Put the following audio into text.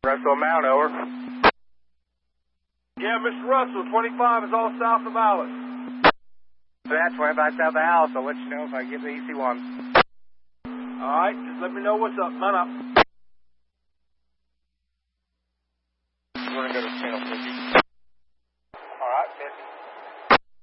Russell Mount, over. Yeah, Mr. Russell, 25 is all south of Alice. That's 25 south of Alice. I'll let you know if I get the EC1. All right, just let me know what's up. Man up. We're going to go to channel 50.